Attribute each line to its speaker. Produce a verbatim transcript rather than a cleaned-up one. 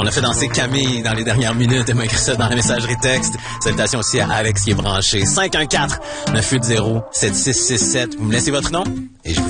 Speaker 1: On a fait danser Camille dans les dernières minutes. Elle m'a écrit ça dans la messagerie texte. Salutations aussi à Alex qui est branché. cinq un quatre, neuf huit zéro, sept six six sept. Vous me laissez votre nom et je vous